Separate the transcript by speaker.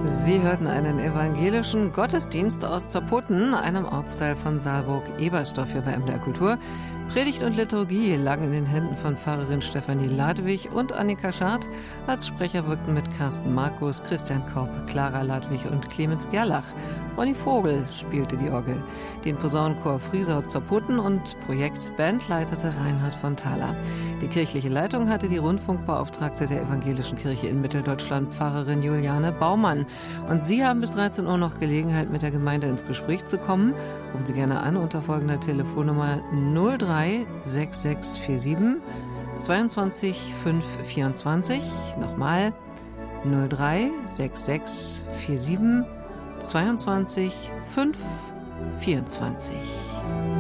Speaker 1: Sie hörten einen evangelischen Gottesdienst aus Zerputten, einem Ortsteil von Saalburg-Ebersdorf hier bei MDR Kultur. Predigt und Liturgie lagen in den Händen von Pfarrerin Stefanie Ladwig und Annika Schad. Als Sprecher wirkten mit Carsten Markus, Christian Kopp, Clara Ladwig und Clemens Gerlach. Ronny Vogel spielte die Orgel. Den Posaunenchor Friesau Zerputten und Projektband leitete Reinhard von Thaler. Die kirchliche Leitung hatte die Rundfunkbeauftragte der Evangelischen Kirche in Mitteldeutschland, Pfarrerin Juliane Baumann. Und Sie haben bis 13 Uhr noch Gelegenheit, mit der Gemeinde ins Gespräch zu kommen. Rufen Sie gerne an unter folgender Telefonnummer 03 6647 22 524. Nochmal 03 6647 22 524.